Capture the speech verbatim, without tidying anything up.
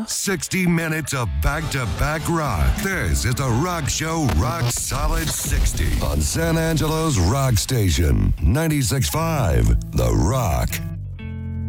sixty minutes of back-to-back rock. This is the Rock Show Rock Solid sixty on San Angelo's Rock Station, ninety-six point five The Rock.